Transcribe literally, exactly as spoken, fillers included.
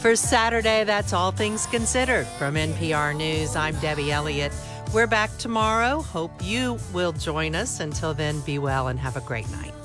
For Saturday, that's All Things Considered. From N P R News, I'm Debbie Elliott. We're back tomorrow. Hope you will join us. Until then, be well and have a great night.